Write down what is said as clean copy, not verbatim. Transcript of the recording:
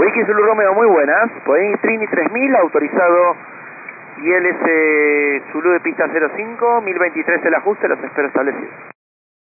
Whisky Zulu Romeo, muy buenas. Podéis Trini 3000, autorizado ILS Zulu de pista 05, 1023 el ajuste, los espero establecidos.